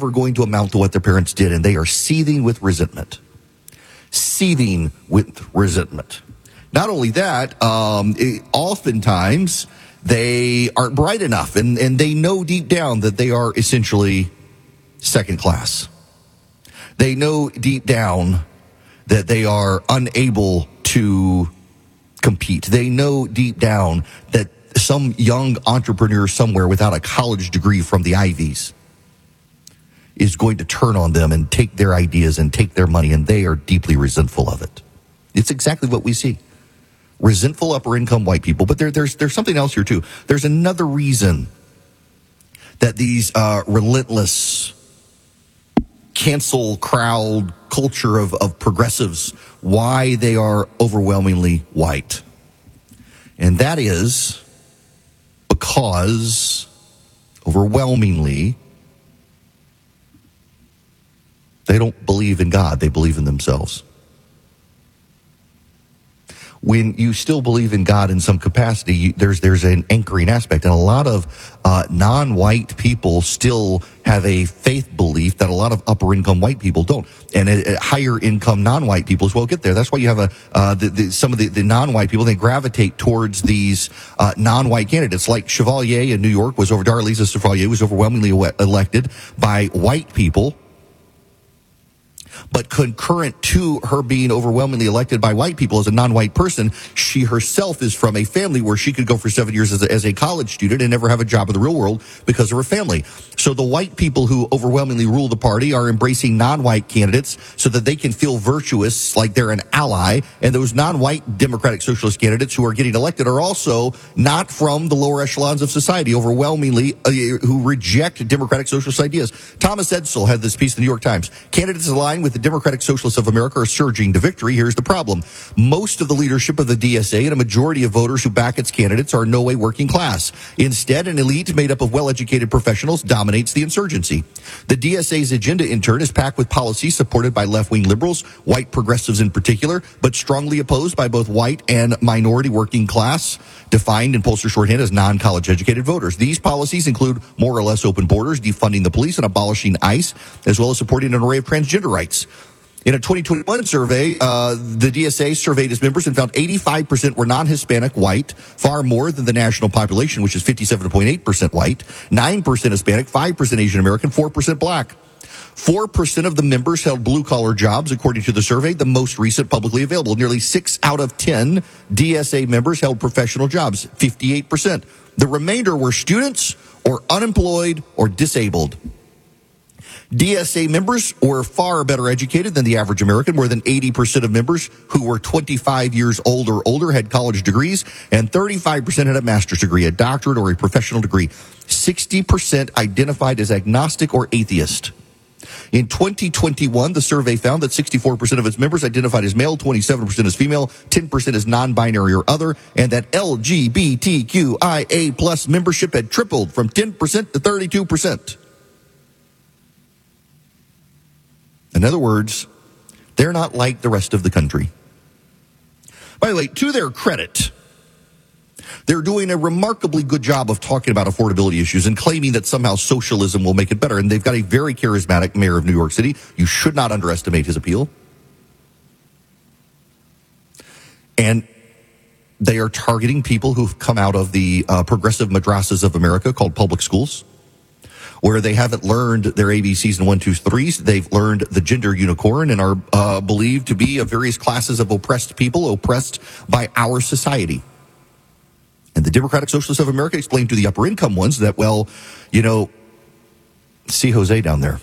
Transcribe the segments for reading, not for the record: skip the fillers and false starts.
never going to amount to what their parents did, and they are seething with resentment. Seething with resentment. Not only that, oftentimes they aren't bright enough, and they know deep down that they are essentially second class. They know deep down that they are unable to compete. They know deep down that some young entrepreneur somewhere without a college degree from the Ivies is going to turn on them and take their ideas and take their money, and they are deeply resentful of it. It's exactly what we see. Resentful upper-income white people. But there's something else here, too. There's another reason that these relentless cancel crowd culture of progressives, why they are overwhelmingly white. And that is because overwhelmingly they don't believe in God, they believe in themselves. When you still believe in God in some capacity, there's an anchoring aspect. And a lot of non-white people still have a faith belief that a lot of upper-income white people don't. And higher-income non-white people as well get there. That's why you have some of the non-white people, they gravitate towards these non-white candidates. Like Chevalier in New York Darlisa Chevalier was overwhelmingly elected by white people. But concurrent to her being overwhelmingly elected by white people as a non-white person, she herself is from a family where she could go for 7 years as a college student and never have a job in the real world because of her family. So the white people who overwhelmingly rule the party are embracing non-white candidates so that they can feel virtuous, like they're an ally. And those non-white Democratic Socialist candidates who are getting elected are also not from the lower echelons of society, overwhelmingly who reject Democratic Socialist ideas. Thomas Edsel had this piece in the New York Times. Candidates aligned with the Democratic Socialists of America are surging to victory. Here's the problem. Most of the leadership of the DSA and a majority of voters who back its candidates are in no way working class. Instead, an elite made up of well-educated professionals dominates the insurgency. The DSA's agenda, in turn, is packed with policies supported by left-wing liberals, white progressives in particular, but strongly opposed by both white and minority working class, defined in pollster shorthand as non-college educated voters. These policies include more or less open borders, defunding the police, and abolishing ICE, as well as supporting an array of transgender rights. In a 2021 survey, the DSA surveyed its members and found 85% were non-Hispanic white, far more than the national population, which is 57.8% white, 9% Hispanic, 5% Asian American, 4% black. 4% of the members held blue-collar jobs, according to the survey, the most recent publicly available. Nearly 6 out of 10 DSA members held professional jobs, 58%. The remainder were students or unemployed or disabled. DSA members were far better educated than the average American. More than 80% of members who were 25 years old or older had college degrees, and 35% had a master's degree, a doctorate, or a professional degree. 60% identified as agnostic or atheist. In 2021, the survey found that 64% of its members identified as male, 27% as female, 10% as non-binary or other, and that LGBTQIA plus membership had tripled from 10% to 32%. In other words, they're not like the rest of the country. By the way, to their credit, they're doing a remarkably good job of talking about affordability issues and claiming that somehow socialism will make it better. And they've got a very charismatic mayor of New York City. You should not underestimate his appeal. And they are targeting people who've come out of the progressive madrasas of America called public schools, where they haven't learned their ABCs and 1, 2, 3s. They've learned the gender unicorn and are believed to be of various classes of oppressed people, oppressed by our society. And the Democratic Socialists of America explained to the upper income ones that, well, you know, see Jose down there.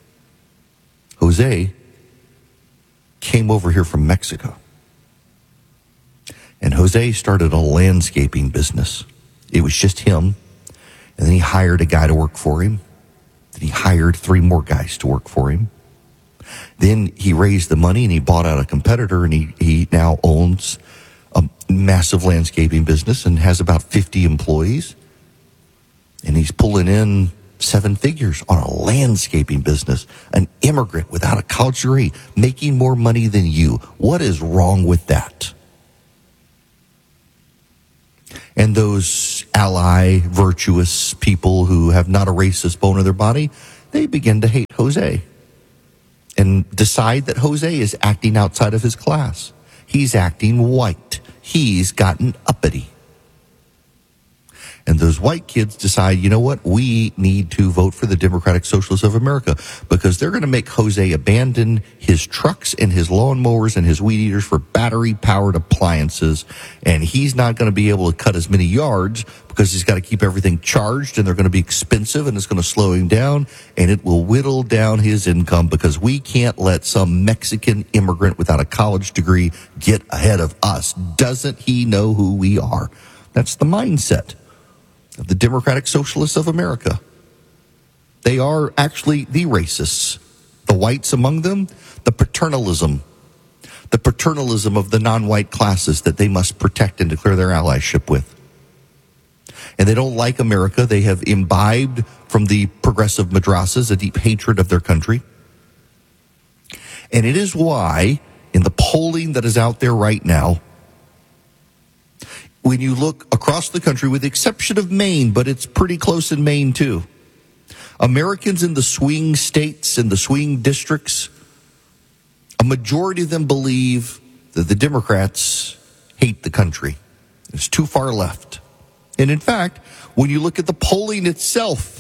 Jose came over here from Mexico. And Jose started a landscaping business. It was just him. And then he hired a guy to work for him. Then he hired 3 more guys to work for him. Then he raised the money and he bought out a competitor, and he now owns a massive landscaping business and has about 50 employees. And he's pulling in 7 figures on a landscaping business. An immigrant without a college degree making more money than you. What is wrong with that? And those ally, virtuous people who have not a racist bone in their body, they begin to hate Jose and decide that Jose is acting outside of his class. He's acting white. He's gotten uppity. And those white kids decide, you know what, we need to vote for the Democratic Socialists of America because they're going to make Jose abandon his trucks and his lawnmowers and his weed eaters for battery-powered appliances. And he's not going to be able to cut as many yards because he's got to keep everything charged, and they're going to be expensive, and it's going to slow him down, and it will whittle down his income because we can't let some Mexican immigrant without a college degree get ahead of us. Doesn't he know who we are? That's the mindset of the Democratic Socialists of America. They are actually the racists. The whites among them, the paternalism of the non-white classes that they must protect and declare their allyship with. And they don't like America. They have imbibed from the progressive madrasas a deep hatred of their country. And it is why, in the polling that is out there right now, when you look across the country, with the exception of Maine, but it's pretty close in Maine too, Americans in the swing states and the swing districts, a majority of them believe that the Democrats hate the country. It's too far left. And in fact, when you look at the polling itself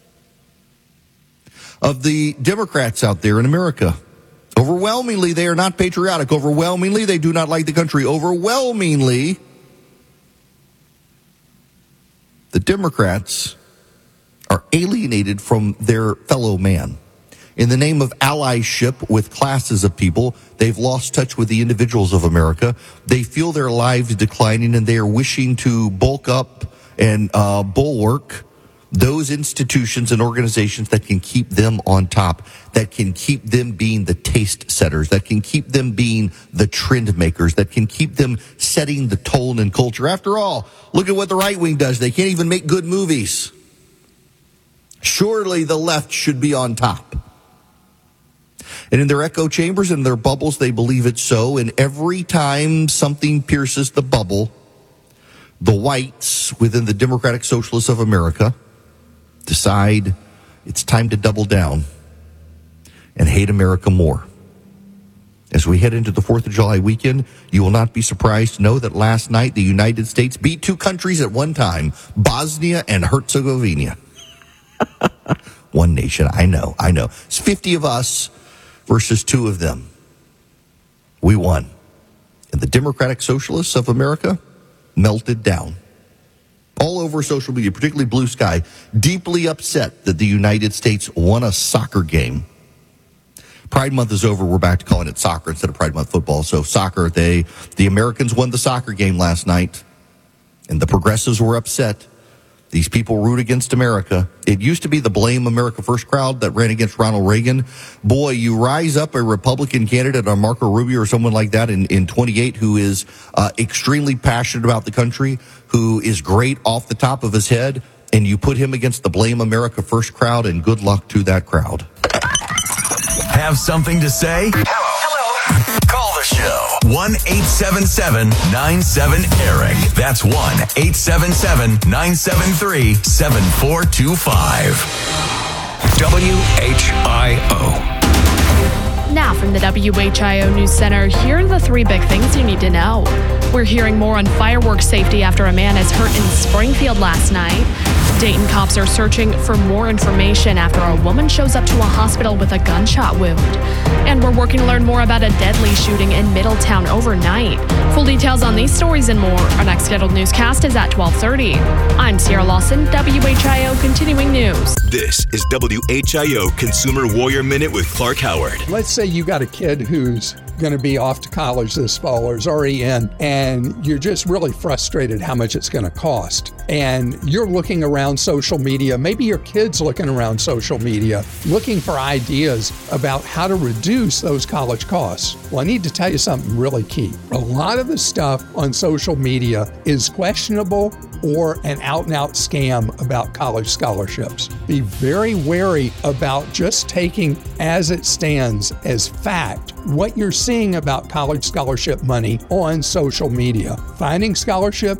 of the Democrats out there in America, overwhelmingly they are not patriotic. Overwhelmingly they do not like the country. Overwhelmingly, the Democrats are alienated from their fellow man. In the name of allyship with classes of people, they've lost touch with the individuals of America. They feel their lives declining, and they are wishing to bulk up and bulwark those institutions and organizations that can keep them on top, that can keep them being the taste setters, that can keep them being the trend makers, that can keep them setting the tone and culture. After all, look at what the right wing does. They can't even make good movies. Surely the left should be on top. And in their echo chambers and their bubbles, they believe it's so. And every time something pierces the bubble, the whites within the Democratic Socialists of America decide it's time to double down and hate America more. As we head into the 4th of July weekend, you will not be surprised to know that last night the United States beat two countries at one time, Bosnia and Herzegovina. One nation, I know. It's 50 of us versus 2 of them. We won. And the Democratic Socialists of America melted down. All over social media, particularly Blue Sky, deeply upset that the United States won a soccer game. Pride Month is over. We're back to calling it soccer instead of Pride Month football. So soccer, the Americans won the soccer game last night, and the progressives were upset. These people root against America. It used to be the Blame America First crowd that ran against Ronald Reagan. Boy, you rise up a Republican candidate, a Marco Rubio or someone like that in 28 who is extremely passionate about the country, who is great off the top of his head, and you put him against the Blame America First crowd, and good luck to that crowd. Have something to say? Hello. Call the show. 1-877-97-ERIC. That's 1-877-973-7425. WHIO. Now from the WHIO News Center, here are the 3 big things you need to know. We're hearing more on fireworks safety after a man is hurt in Springfield last night. Dayton cops are searching for more information after a woman shows up to a hospital with a gunshot wound. And we're working to learn more about a deadly shooting in Middletown overnight. Full details on these stories and more. Our next scheduled newscast is at 12:30. I'm Sierra Lawson, WHIO Continuing News. This is WHIO Consumer Warrior Minute with Clark Howard. Let's say you got a kid who's going to be off to college this fall or is already in, and you're just really frustrated how much it's going to cost. And you're looking around social media, maybe your kid's looking around social media, looking for ideas about how to reduce those college costs. Well, I need to tell you something really key. A lot of the stuff on social media is questionable or an out-and-out scam about college scholarships. Be very wary about just taking as it stands as fact what you're seeing about college scholarship money on social media. Finding scholarships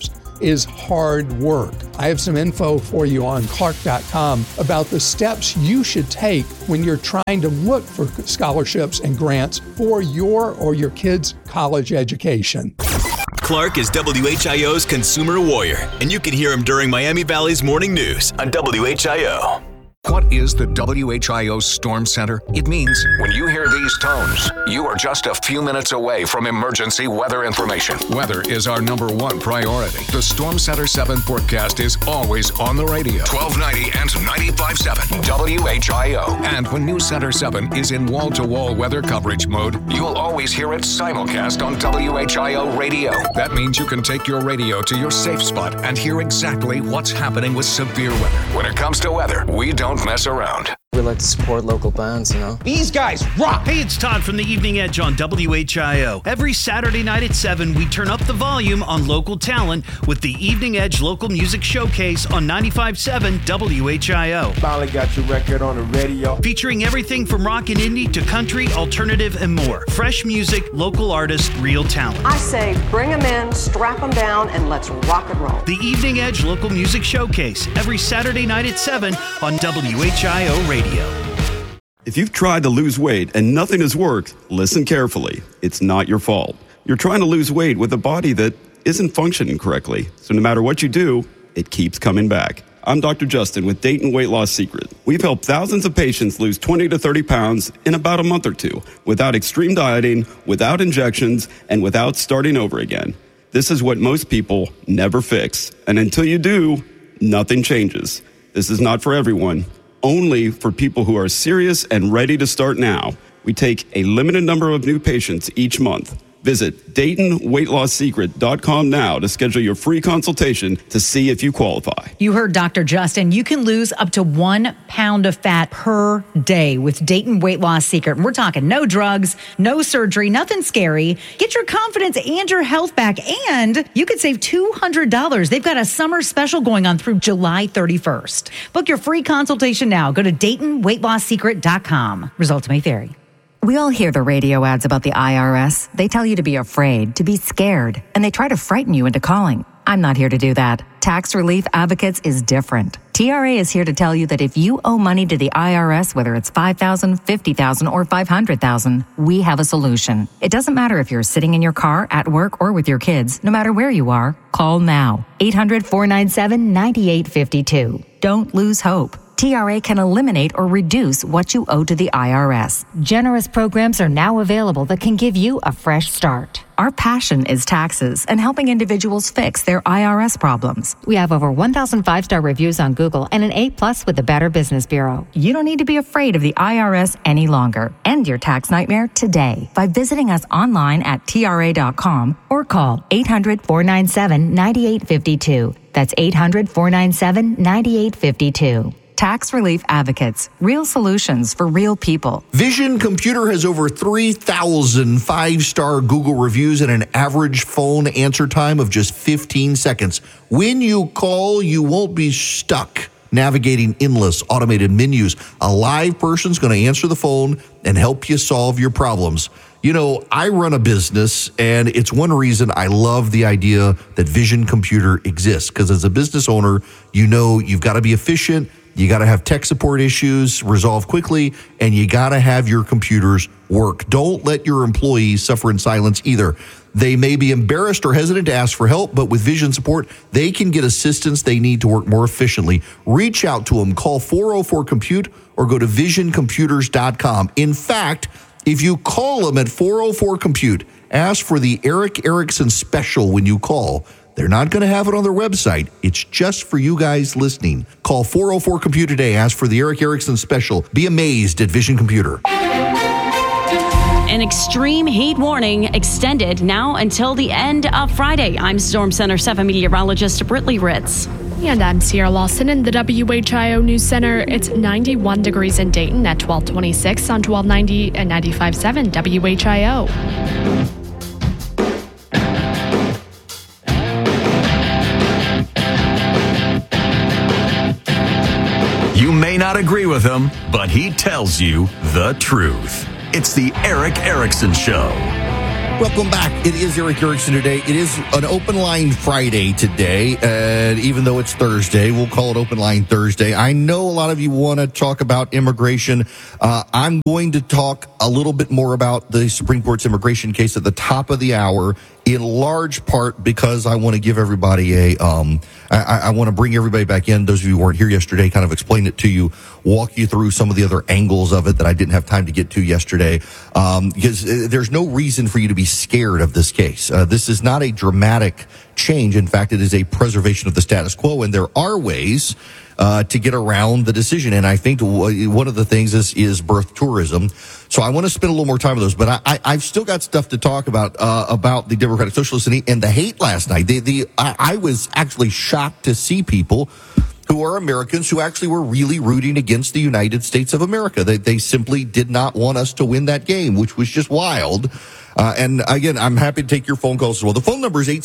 is hard work. I have some info for you on Clark.com about the steps you should take when you're trying to look for scholarships and grants for your or your kids' college education. Clark is WHIO's consumer warrior, and you can hear him during Miami Valley's morning news on WHIO. What is the WHIO Storm Center? It means when you hear these tones, you are just a few minutes away from emergency weather information. Weather is our number one priority. The Storm Center 7 forecast is always on the radio. 1290 and 95.7 WHIO. And when News Center 7 is in wall-to-wall weather coverage mode, you'll always hear it simulcast on WHIO radio. That means you can take your radio to your safe spot and hear exactly what's happening with severe weather. When it comes to weather, we don't mess around. We like to support local bands, you know. These guys rock! Hey, it's Todd from the Evening Edge on WHIO. Every Saturday night at 7, we turn up the volume on local talent with the Evening Edge Local Music Showcase on 95.7 WHIO. Finally got your record on the radio. Featuring everything from rock and indie to country, alternative, and more. Fresh music, local artists, real talent. I say bring them in, strap them down, and let's rock and roll. The Evening Edge Local Music Showcase, every Saturday night at 7 on WHIO Radio. If you've tried to lose weight and nothing has worked, listen carefully. It's not your fault. You're trying to lose weight with a body that isn't functioning correctly. So no matter what you do, it keeps coming back. I'm Dr. Justin with Dayton Weight Loss Secret. We've helped thousands of patients lose 20 to 30 pounds in about a month or two without extreme dieting, without injections, and without starting over again. This is what most people never fix. And until you do, nothing changes. This is not for everyone. Only for people who are serious and ready to start now. We take a limited number of new patients each month. Visit DaytonWeightLossSecret.com now to schedule your free consultation to see if you qualify. You heard Dr. Justin. You can lose up to 1 pound of fat per day with Dayton Weight Loss Secret. And we're talking no drugs, no surgery, nothing scary. Get your confidence and your health back, and you could save $200. They've got a summer special going on through July 31st. Book your free consultation now. Go to DaytonWeightLossSecret.com. Results may vary. We all hear the radio ads about the IRS. They tell you to be afraid, to be scared, and they try to frighten you into calling. I'm not here to do that. Tax Relief Advocates is different. TRA is here to tell you that if you owe money to the IRS, whether it's $5,000, $50,000, or $500,000, we have a solution. It doesn't matter if you're sitting in your car, at work, or with your kids. No matter where you are, call now. 800-497-9852. Don't lose hope. TRA can eliminate or reduce what you owe to the IRS. Generous programs are now available that can give you a fresh start. Our passion is taxes and helping individuals fix their IRS problems. We have over 1,000 5-star reviews on Google and an A+ with the Better Business Bureau. You don't need to be afraid of the IRS any longer. End your tax nightmare today by visiting us online at TRA.com or call 800-497-9852. That's 800-497-9852. Tax Relief Advocates. Real solutions for real people. Vision Computer has over 3,000 5-star Google reviews and an average phone answer time of just 15 seconds. When you call, you won't be stuck navigating endless automated menus. A live person's going to answer the phone and help you solve your problems. You know, I run a business, and it's one reason I love the idea that Vision Computer exists, because as a business owner, you know you've got to be efficient. You got to have tech support issues resolved quickly, and you got to have your computers work. Don't let your employees suffer in silence either. They may be embarrassed or hesitant to ask for help, but with Vision support, they can get assistance they need to work more efficiently. Reach out to them. Call 404-COMPUTE or go to visioncomputers.com. In fact, if you call them at 404-COMPUTE, ask for the Eric Erickson special when you call. They're not going to have it on their website. It's just for you guys listening. Call 404-COMPUTE today. Ask for the Eric Erickson special. Be amazed at Vision Computer. An extreme heat warning extended now until the end of Friday. I'm Storm Center 7 meteorologist Britley Ritz. And I'm Sierra Lawson in the WHIO News Center. It's 91 degrees in Dayton at 1226 on 1290 and 95.7 WHIO. You may not agree with him, but he tells you the truth. It's the Eric Erickson Show. Welcome back. It is Eric Erickson today. It is an open line Friday today. And even though it's Thursday, we'll call it open line Thursday. I know a lot of you want to talk about immigration. I'm going to talk a little bit more about the Supreme Court's immigration case at the top of the hour, in large part because I want to give everybody I want to bring everybody back in. Those of you who weren't here yesterday, kind of explain it to you, walk you through some of the other angles of it that I didn't have time to get to yesterday. Because there's no reason for you to be scared of this case. This is not a dramatic change. In fact, it is a preservation of the status quo, and there are ways to get around the decision. And I think one of the things is birth tourism. So I want to spend a little more time on those, but I've still got stuff to talk about the Democratic Socialists and the hate last night. I was actually shocked to see people who are Americans who actually were really rooting against the United States of America. They simply did not want us to win that game, which was just wild. And again, I'm happy to take your phone calls as well. The phone number is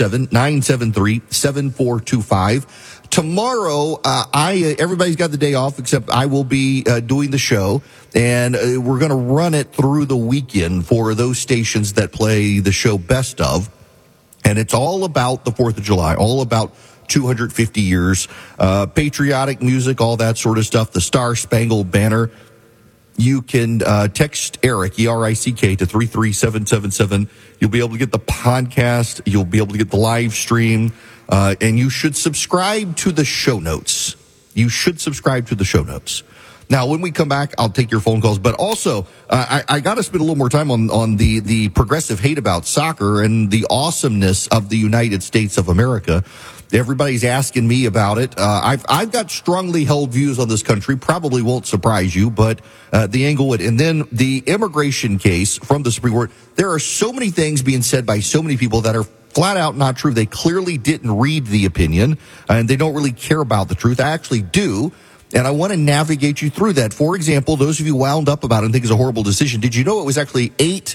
877-973-7425. Tomorrow, everybody's got the day off except I will be doing the show, and we're going to run it through the weekend for those stations that play the show Best Of. And it's all about the 4th of July, all about 250 years, patriotic music, all that sort of stuff, the Star Spangled Banner. You can text Eric, E-R-I-C-K, to 33777. You'll be able to get the podcast. You'll be able to get the live stream. And you should subscribe to the show notes. You should subscribe to the show notes. Now, when we come back, I'll take your phone calls. But also, I got to spend a little more time on the progressive hate about soccer and the awesomeness of the United States of America. Everybody's asking me about it. I've got strongly held views on this country. Probably won't surprise you, but the angle would. And then the immigration case from the Supreme Court. There are so many things being said by so many people that are flat out not true. They clearly didn't read the opinion, and they don't really care about the truth. I actually do, and I want to navigate you through that. For example, those of you wound up about it and think it's a horrible decision, did you know it was actually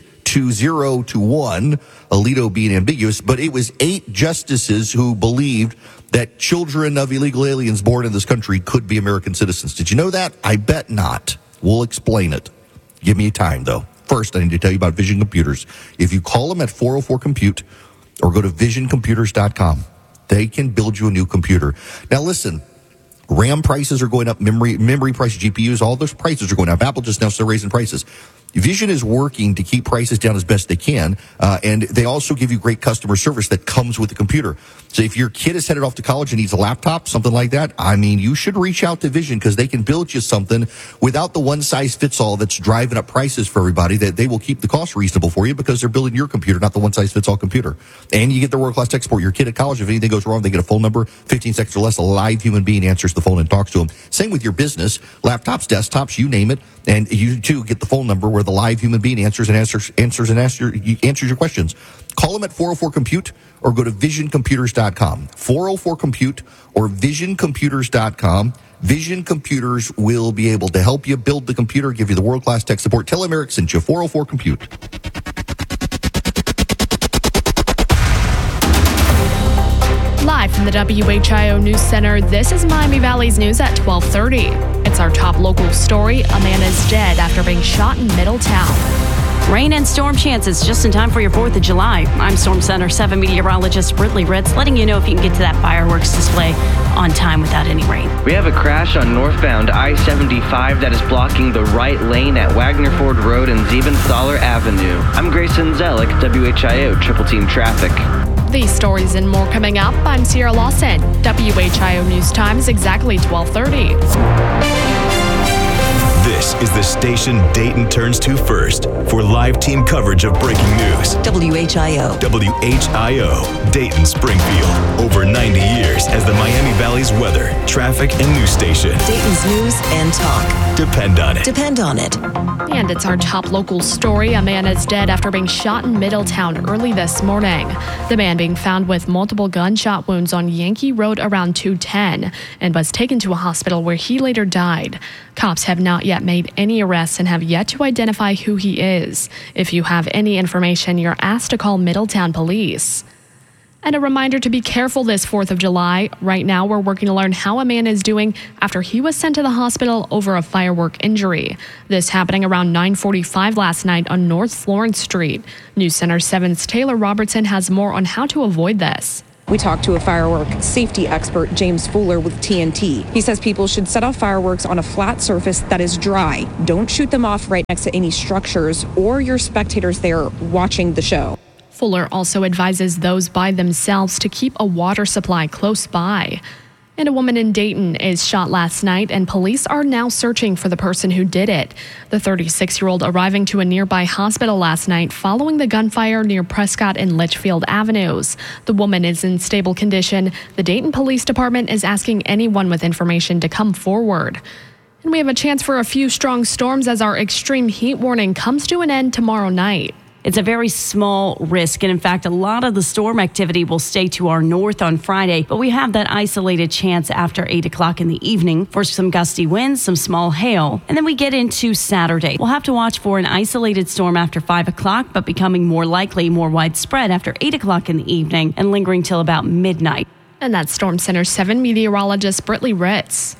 8-0 to 1, Alito being ambiguous, but it was 8 justices who believed that children of illegal aliens born in this country could be American citizens. Did you know that? I bet not. We'll explain it. Give me time, though. First, I need to tell you about Vision Computers. If you call them at 404-COMPUTE or go to visioncomputers.com, they can build you a new computer. Now, listen. RAM prices are going up, memory prices, GPUs, all those prices are going up. Apple just now started raising prices. Vision is working to keep prices down as best they can, and they also give you great customer service that comes with the computer. So if your kid is headed off to college and needs a laptop, something like that, I mean, you should reach out to Vision because they can build you something without the one-size-fits-all that's driving up prices for everybody. That they will keep the cost reasonable for you because they're building your computer, not the one-size-fits-all computer. And you get the world-class tech support. Your kid at college, if anything goes wrong, they get a phone number, 15 seconds or less, a live human being answers the phone and talks to them. Same with your business, laptops, desktops, you name it, and you too get the phone number where the live human being answers your questions. Call them at 404-COMPUTE or go to visioncomputers.com. 404-COMPUTE or visioncomputers.com. Vision Computers will be able to help you build the computer, give you the world-class tech support. Tell them Eric sent you. 404-COMPUTE. Live from the WHIO News Center, this is Miami Valley's news at 12:30. It's our top local story. A man is dead after being shot in Middletown. Rain and storm chances just in time for your 4th of July. I'm Storm Center 7 meteorologist Britley Ritz, letting you know if you can get to that fireworks display on time without any rain. We have a crash on northbound I-75 that is blocking the right lane at Wagner Ford Road and Siebenthaler Avenue. I'm Grayson Zellick, WHIO Triple Team Traffic. These stories and more coming up. I'm Sierra Lawson. WHIO News Time is exactly 12:30. This is the station Dayton turns to first for live team coverage of breaking news. WHIO. WHIO, Dayton Springfield. Over 90 years as the Miami Valley's weather, traffic, and news station. Dayton's news and talk. Depend on it. Depend on it. And it's our top local story. A man is dead after being shot in Middletown early this morning. The man being found with multiple gunshot wounds on Yankee Road around 210 and was taken to a hospital where he later died. Cops have not yet made any arrests and have yet to identify who he is. If you have any information, you're asked to call Middletown Police. And a reminder to be careful this 4th of July. Right now, we're working to learn how a man is doing after he was sent to the hospital over a firework injury. This happening around 9:45 last night on North Florence Street. News Center 7's Taylor Robertson has more on how to avoid this. We talked to a firework safety expert, James Fuller, with TNT. He says people should set off fireworks on a flat surface that is dry. Don't shoot them off right next to any structures or your spectators there watching the show. Fuller also advises those by themselves to keep a water supply close by. And a woman in Dayton is shot last night, and police are now searching for the person who did it. The 36-year-old arriving to a nearby hospital last night following the gunfire near Prescott and Litchfield Avenues. The woman is in stable condition. The Dayton Police Department is asking anyone with information to come forward. And we have a chance for a few strong storms as our extreme heat warning comes to an end tomorrow night. It's a very small risk, and in fact, a lot of the storm activity will stay to our north on Friday, but we have that isolated chance after 8 o'clock in the evening for some gusty winds, some small hail, and then we get into Saturday. We'll have to watch for an isolated storm after 5 o'clock, but becoming more likely, more widespread after 8 o'clock in the evening and lingering till about midnight. And that's Storm Center 7 meteorologist Britley Ritz.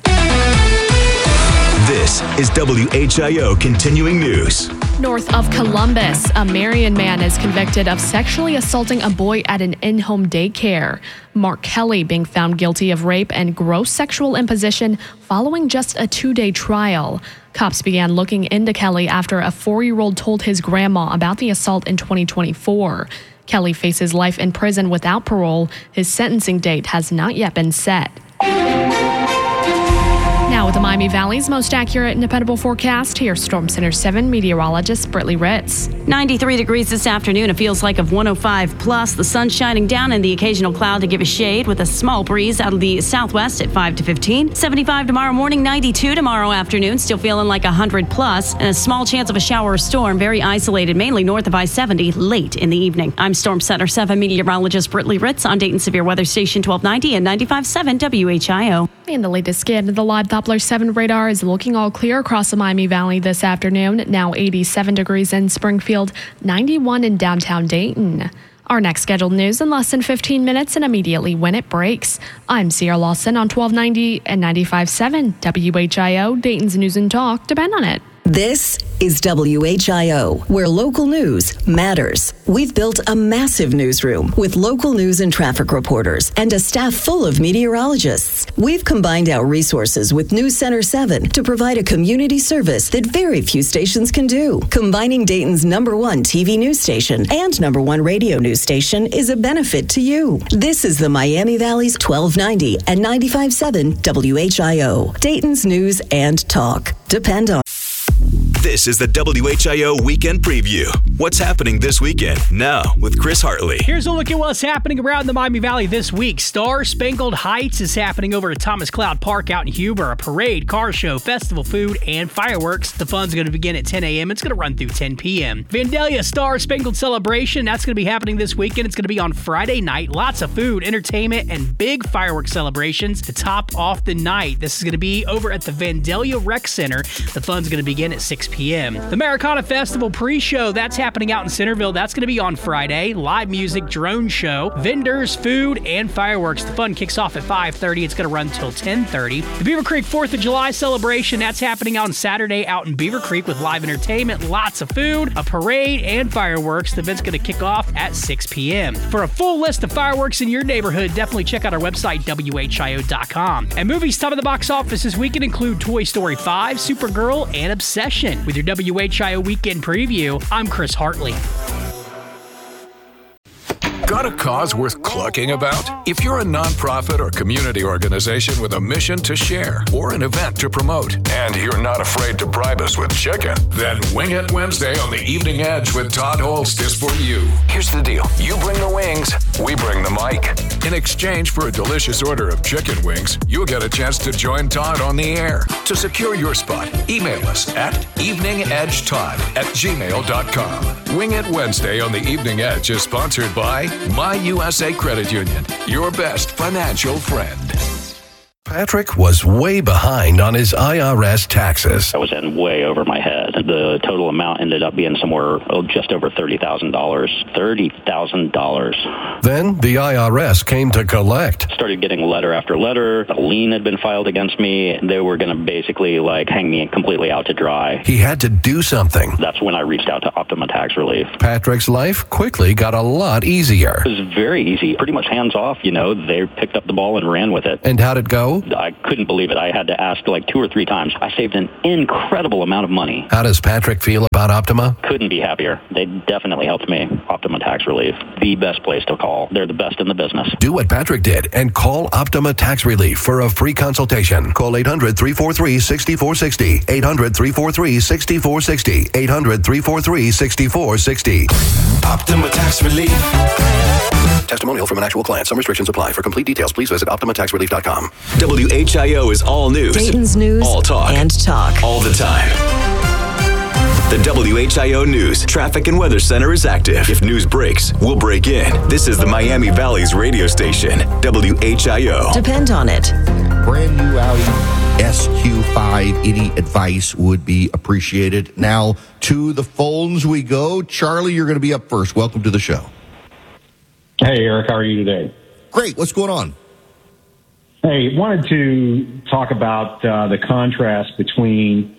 This is WHIO Continuing News. North of Columbus, a Marion man is convicted of sexually assaulting a boy at an in-home daycare. Mark Kelly being found guilty of rape and gross sexual imposition following just a 2-day trial. Cops began looking into Kelly after a 4-year-old told his grandma about the assault in 2024. Kelly faces life in prison without parole. His sentencing date has not yet been set. Now with the Miami Valley's most accurate and dependable forecast, here's Storm Center 7 meteorologist Britley Ritz. 93 degrees this afternoon. It feels like of 105 plus. The sun shining down and the occasional cloud to give a shade with a small breeze out of the southwest at 5 to 15. 75 tomorrow morning, 92 tomorrow afternoon. Still feeling like 100 plus. And a small chance of a shower or storm, very isolated, mainly north of I-70 late in the evening. I'm Storm Center 7 meteorologist Britley Ritz on Dayton Severe Weather Station 1290 and 95.7 WHIO. And the latest scan of the live Doppler 7 radar is looking all clear across the Miami Valley this afternoon. Now 87 degrees in Springfield, 91 in downtown Dayton. Our next scheduled news in less than 15 minutes and immediately when it breaks. I'm Sierra Lawson on 1290 and 95.7 WHIO, Dayton's News and Talk. Depend on it. This is WHIO, where local news matters. We've built a massive newsroom with local news and traffic reporters and a staff full of meteorologists. We've combined our resources with News Center 7 to provide a community service that very few stations can do. Combining Dayton's #1 TV news station and #1 radio news station is a benefit to you. This is the Miami Valley's 1290 and 95.7 WHIO, Dayton's News and Talk. Depend on. This is the WHIO Weekend Preview. What's happening this weekend? Now with Chris Hartley. Here's a look at what's happening around the Miami Valley this week. Star Spangled Heights is happening over at Thomas Cloud Park out in Huber. A parade, car show, festival food, and fireworks. The fun's going to begin at 10 a.m. It's going to run through 10 p.m. Vandalia Star Spangled Celebration. That's going to be happening this weekend. It's going to be on Friday night. Lots of food, entertainment, and big fireworks celebrations to top off the night. This is going to be over at the Vandalia Rec Center. The fun's going to begin at 6 p.m. The Americana Festival pre-show, that's happening out in Centerville. That's going to be on Friday. Live music, drone show, vendors, food, and fireworks. The fun kicks off at 5:30. It's going to run till 10:30. The Beaver Creek 4th of July celebration, that's happening on Saturday out in Beaver Creek with live entertainment, lots of food, a parade, and fireworks. The event's going to kick off at 6 p.m. For a full list of fireworks in your neighborhood, definitely check out our website, WHIO.com. And movies top of the box office this weekend include Toy Story 5, Supergirl, and Obsession. With your WHIO Weekend Preview, I'm Chris Hartley. Got a cause worth clucking about? If you're a nonprofit or community organization with a mission to share or an event to promote, and you're not afraid to bribe us with chicken, then Wing It Wednesday on the Evening Edge with Todd Holst is for you. Here's the deal. You bring the wings, we bring the mic. In exchange for a delicious order of chicken wings, you'll get a chance to join Todd on the air. To secure your spot, email us at eveningedgetodd@gmail.com. Wing It Wednesday on the Evening Edge is sponsored by My USA Credit Union, your best financial friend. Patrick was way behind on his IRS taxes. I was in way over my head. The total amount ended up being somewhere just over $30,000. $30,000. Then the IRS came to collect. Started getting letter after letter. A lien had been filed against me. They were going to basically hang me completely out to dry. He had to do something. That's when I reached out to Optima Tax Relief. Patrick's life quickly got a lot easier. It was very easy, pretty much hands off. They picked up the ball and ran with it. And how'd it go? I couldn't believe it. I had to ask 2 or 3 times. I saved an incredible amount of money. How does Patrick feel about Optima? Couldn't be happier. They definitely helped me. Optima Tax Relief, the best place to call. They're the best in the business. Do what Patrick did and call Optima Tax Relief for a free consultation. Call 800-343-6460. 800-343-6460. 800-343-6460. Optima Tax Relief. Testimonial from an actual client. Some restrictions apply. For complete details, please visit OptimaTaxRelief.com. WHIO is all news. Dayton's news all talk. And talk. All the time. The WHIO News Traffic and Weather Center is active. If news breaks, we'll break in. This is the Miami Valley's radio station, WHIO. Depend on it. Brand new Audi SQ5. Any advice would be appreciated. Now, to the phones we go. Charlie, you're going to be up first. Welcome to the show. Hey, Eric. How are you today? Great. What's going on? Hey, wanted to talk about the contrast between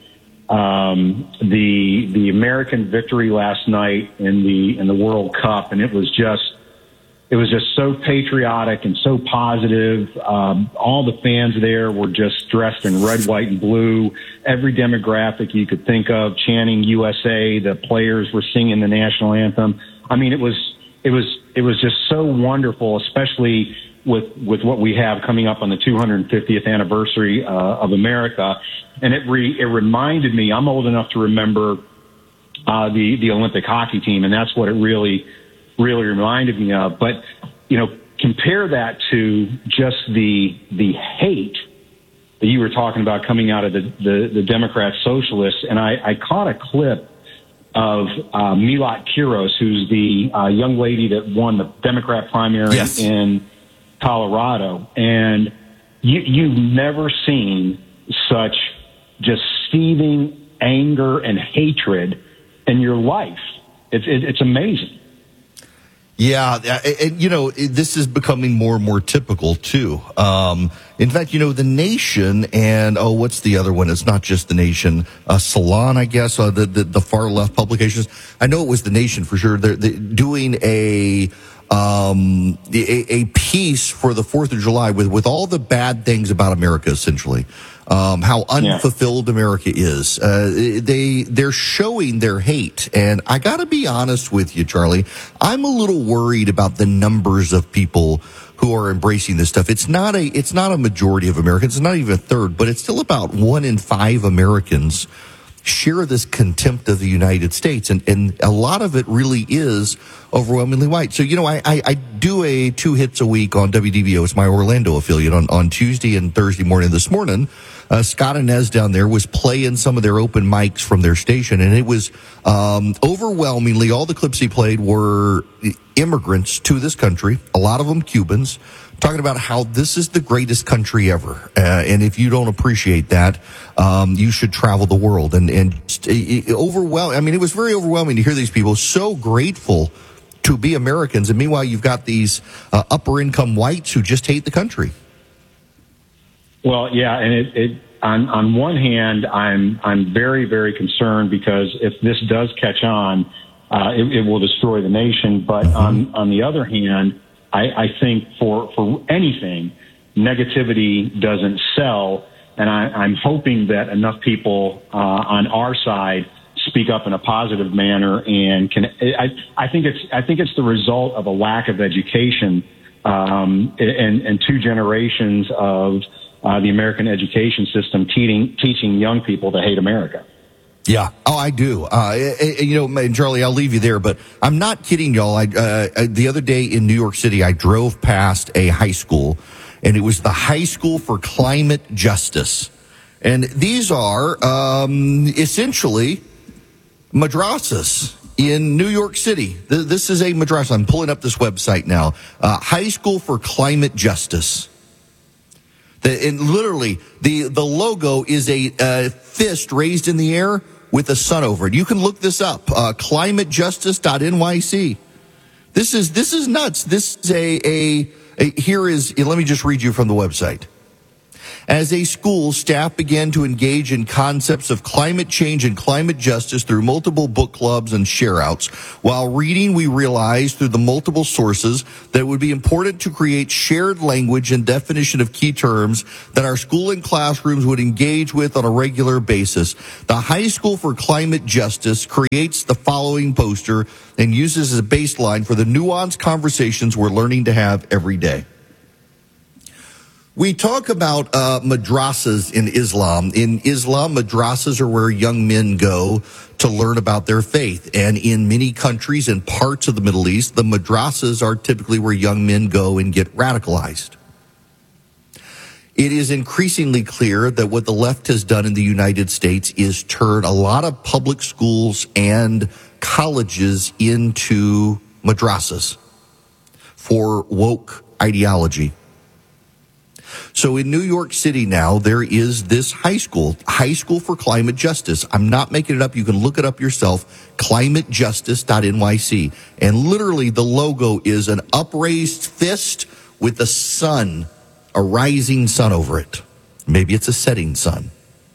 the American victory last night in the World Cup, and it was just so patriotic and so positive. All the fans there were just dressed in red, white, and blue. Every demographic you could think of, chanting USA. The players were singing the national anthem. I mean, it was just so wonderful, especially with what we have coming up on the 250th anniversary of America. And it reminded me, I'm old enough to remember the Olympic hockey team, and that's what it really reminded me of. But, compare that to just the hate that you were talking about coming out of the Democrat socialists. And I caught a clip of Milot Quiros, who's the young lady that won the Democrat primary in Colorado. And you've never seen such just seething anger and hatred in your life. It's amazing. Yeah, and this is becoming more and more typical too. In fact, The Nation and what's the other one? It's not just The Nation. Salon, I guess. The far left publications. I know it was The Nation for sure. They're doing a piece for the 4th of July with all the bad things about America, essentially. How unfulfilled America is. They're showing their hate. And I got to be honest with you, Charlie. I'm a little worried about the numbers of people who are embracing this stuff. It's not a majority of Americans. It's not even a third, but it's still about 1 in 5 Americans share this contempt of the United States. And a lot of it really is overwhelmingly white. So, I do a 2 hits a week on WDBO. It's my Orlando affiliate on Tuesday and Thursday morning. This morning, Scott Inez down there was playing some of their open mics from their station. And it was overwhelmingly, all the clips he played were immigrants to this country, a lot of them Cubans, talking about how this is the greatest country ever. And if you don't appreciate that, you should travel the world. And it was very overwhelming to hear these people so grateful to be Americans. And meanwhile, you've got these upper income whites who just hate the country. Well, yeah. And on one hand, I'm very, very concerned because if this does catch on, it will destroy the nation. But on the other hand, I think for anything, negativity doesn't sell, and I'm hoping that enough people on our side speak up in a positive manner and can. I think it's the result of a lack of education and 2 generations of the American education system teaching young people to hate America. Yeah. Oh, I do. And Charlie, I'll leave you there, but I'm not kidding y'all. The other day in New York City, I drove past a high school, and it was the High School for Climate Justice. And these are essentially madrasas in New York City. This is a madrasa. I'm pulling up this website now. High School for Climate Justice. And literally, the logo is a fist raised in the air with a sun over it. You can look this up, climatejustice.nyc. This is nuts. This is let me just read you from the website. As a school, staff began to engage in concepts of climate change and climate justice through multiple book clubs and share-outs. While reading, we realized through the multiple sources that it would be important to create shared language and definition of key terms that our school and classrooms would engage with on a regular basis. The High School for Climate Justice creates the following poster and uses as a baseline for the nuanced conversations we're learning to have every day. We talk about madrasas in Islam. In Islam, madrasas are where young men go to learn about their faith. And in many countries and parts of the Middle East, the madrasas are typically where young men go and get radicalized. It is increasingly clear that what the left has done in the United States is turn a lot of public schools and colleges into madrasas for woke ideology. So in New York City now, there is this High School for Climate Justice. I'm not making it up. You can look it up yourself, climatejustice.nyc. And literally the logo is an upraised fist with a sun, a rising sun over it. Maybe it's a setting sun.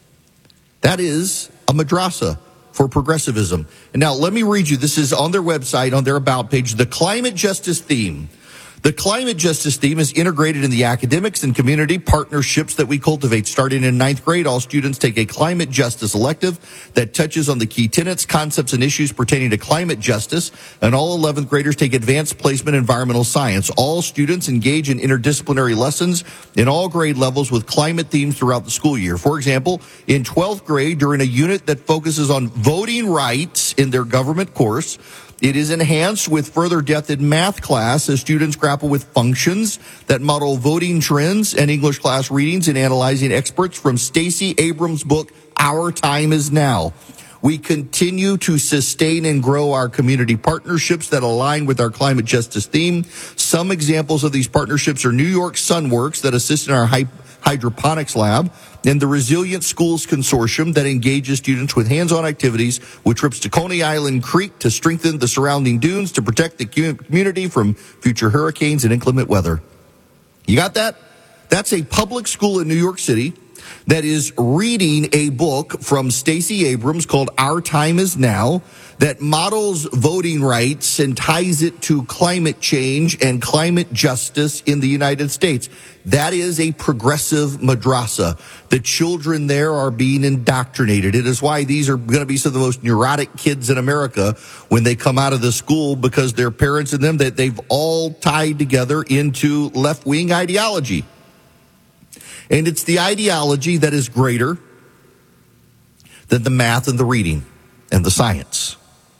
That is a madrasa for progressivism. And now let me read you, this is on their website, on their about page, the climate justice theme. The climate justice theme is integrated in the academics and community partnerships that we cultivate. Starting in 9th grade, all students take a climate justice elective that touches on the key tenets, concepts, and issues pertaining to climate justice. And all 11th graders take advanced placement environmental science. All students engage in interdisciplinary lessons in all grade levels with climate themes throughout the school year. For example, in 12th grade, during a unit that focuses on voting rights in their government course, it is enhanced with further depth in math class as students grapple with functions that model voting trends and English class readings and analyzing experts from Stacey Abrams' book, Our Time Is Now. We continue to sustain and grow our community partnerships that align with our climate justice theme. Some examples of these partnerships are New York Sunworks that assist in our hydroponics lab, and the Resilient Schools Consortium that engages students with hands-on activities with trips to Coney Island Creek to strengthen the surrounding dunes to protect the community from future hurricanes and inclement weather. You got that? That's a public school in New York City that is reading a book from Stacey Abrams called Our Time Is Now that models voting rights and ties it to climate change and climate justice in the United States. That is a progressive madrasa. The children there are being indoctrinated. It is why these are going to be some of the most neurotic kids in America when they come out of the school, because their parents and them, that they've all tied together into left-wing ideology. And it's the ideology that is greater than the math and the reading and the science.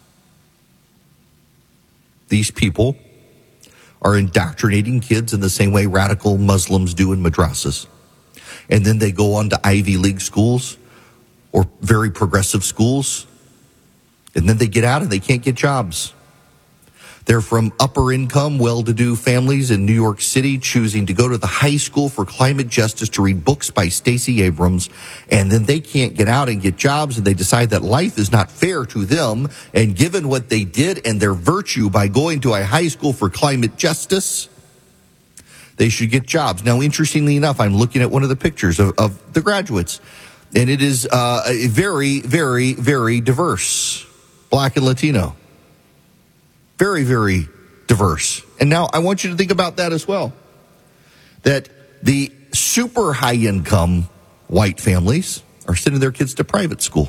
These people are indoctrinating kids in the same way radical Muslims do in madrasas. And then they go on to Ivy League schools or very progressive schools. And then they get out and they can't get jobs. They're from upper income, well-to-do families in New York City choosing to go to the High School for Climate Justice to read books by Stacey Abrams. And then they can't get out and get jobs, and they decide that life is not fair to them. And given what they did and their virtue by going to a High School for Climate Justice, they should get jobs. Now, interestingly enough, I'm looking at one of the pictures of the graduates, and it is very, very, very diverse, Black and Latino. Very, very diverse. And now I want you to think about that as well. That the super high income white families are sending their kids to private school.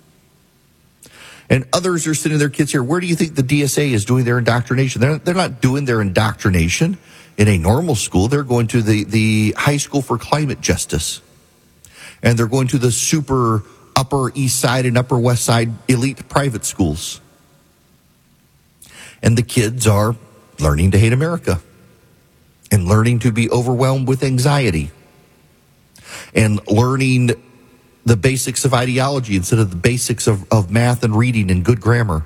And others are sending their kids here. Where do you think the DSA is doing their indoctrination? They're not doing their indoctrination in a normal school. They're going to the High School for Climate Justice. And they're going to the super Upper East Side and Upper West Side elite private schools. And the kids are learning to hate America and learning to be overwhelmed with anxiety and learning the basics of ideology instead of the basics of math and reading and good grammar.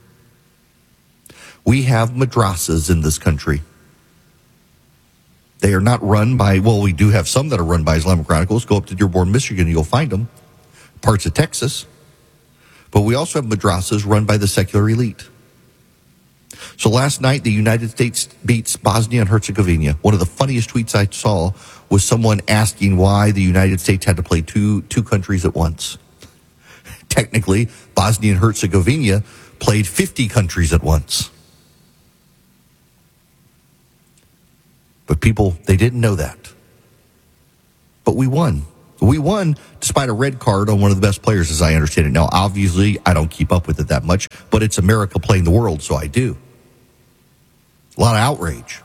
We have madrasas in this country. They are not run by, well, we do have some that are run by Islamic radicals. Go up to Dearborn, Michigan, and you'll find them. Parts of Texas. But we also have madrasas run by the secular elite. So last night, the United States beats Bosnia and Herzegovina. One of the funniest tweets I saw was someone asking why the United States had to play two countries at once. Technically, Bosnia and Herzegovina played 50 countries at once. But people, they didn't know that. But we won. We won despite a red card on one of the best players, as I understand it. Now, obviously, I don't keep up with it that much, but it's America playing the world, so I do. A lot of outrage.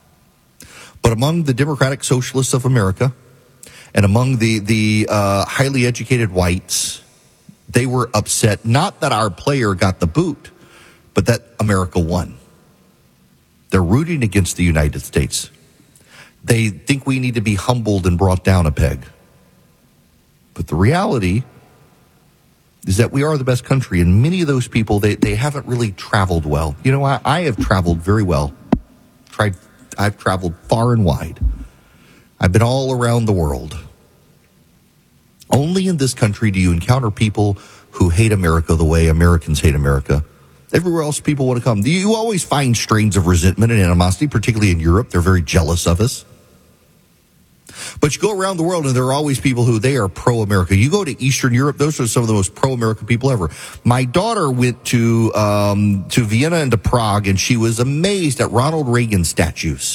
But among the Democratic Socialists of America and among the highly educated whites, they were upset, not that our player got the boot, but that America won. They're rooting against the United States. They think we need to be humbled and brought down a peg. But the reality is that we are the best country, and many of those people, they haven't really traveled well. You know, I have traveled very well. I've traveled far and wide. I've been all around the world. Only in this country do you encounter people who hate America the way Americans hate America. Everywhere else people want to come. You always find strains of resentment and animosity, particularly in Europe. They're very jealous of us. But you go around the world and there are always people who they are pro-America. You go to Eastern Europe, those are some of the most pro-America people ever. My daughter went to Vienna and to Prague, and she was amazed at Ronald Reagan statues.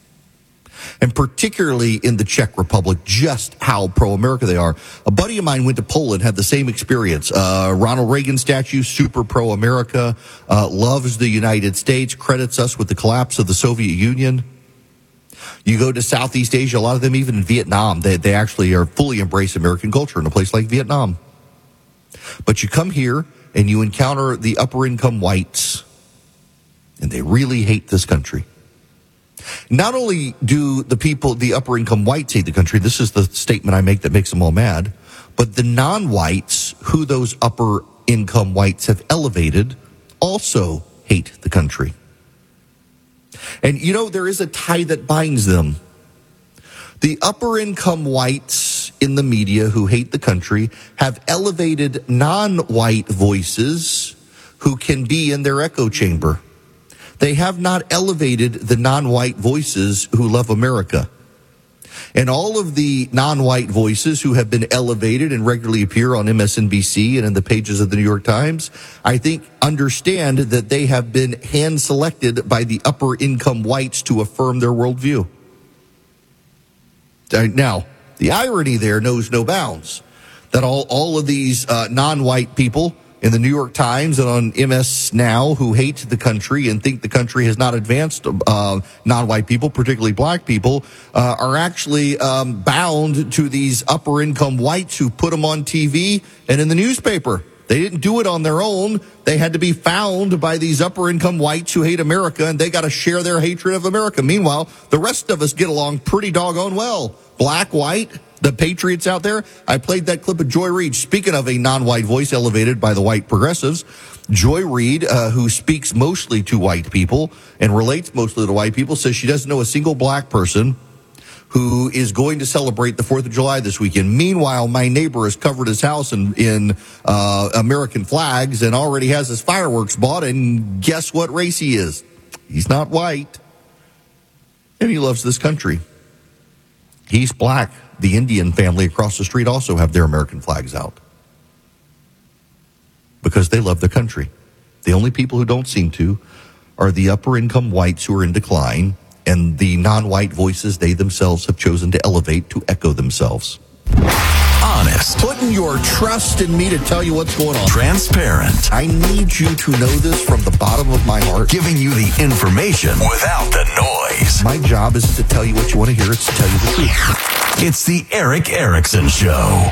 And particularly in the Czech Republic, just how pro-America they are. A buddy of mine went to Poland, had the same experience. Ronald Reagan statue, super pro-America, loves the United States, credits us with the collapse of the Soviet Union. You go to Southeast Asia, a lot of them, even in Vietnam, they actually are fully embrace American culture in a place like Vietnam. But you come here and you encounter the upper income whites, and they really hate this country. Not only do the upper income whites hate the country, this is the statement I make that makes them all mad, but the non-whites, who those upper income whites have elevated, also hate the country. And you know, there is a tie that binds them. The upper income whites in the media who hate the country have elevated non-white voices who can be in their echo chamber. They have not elevated the non-white voices who love America. And all of the non-white voices who have been elevated and regularly appear on MSNBC and in the pages of the New York Times, I think understand that they have been hand-selected by the upper-income whites to affirm their worldview. Now, the irony there knows no bounds, that all of these non-white people in the New York Times and on MS Now who hate the country and think the country has not advanced non-white people, particularly black people, are actually bound to these upper-income whites who put them on TV and in the newspaper. They didn't do it on their own. They had to be found by these upper-income whites who hate America, and they got to share their hatred of America. Meanwhile, the rest of us get along pretty doggone well. Black, white, the patriots out there. I played that clip of Joy Reid. Speaking of a non-white voice elevated by the white progressives, Joy Reid, who speaks mostly to white people and relates mostly to white people, says she doesn't know a single black person who is going to celebrate the 4th of July this weekend. Meanwhile, my neighbor has covered his house in American flags and already has his fireworks bought, and guess what race he is? He's not white, and he loves this country. He's black. The Indian family across the street also have their American flags out because they love the country. The only people who don't seem to are the upper-income whites who are in decline, and the non-white voices they themselves have chosen to elevate to echo themselves. Honest. Putting your trust in me to tell you what's going on. Transparent. I need you to know this from the bottom of my heart. Giving you the information without the noise. My job is to tell you what you want to hear. It's to tell you the truth. It's the Erick Erickson Show.